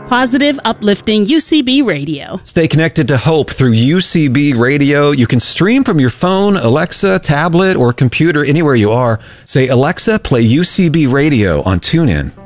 Positive, uplifting UCB Radio. Stay connected to hope through UCB Radio. You can stream from your phone, Alexa, tablet, or computer anywhere you are. Say, Alexa, play UCB Radio on TuneIn.